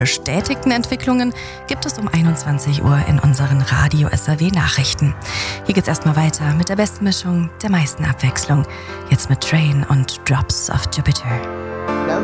Bestätigten Entwicklungen gibt es um 21 Uhr in unseren Radio SAW Nachrichten. Hier geht's erstmal weiter mit der besten Mischung, der meisten Abwechslung. Jetzt mit Train und Drops of Jupiter.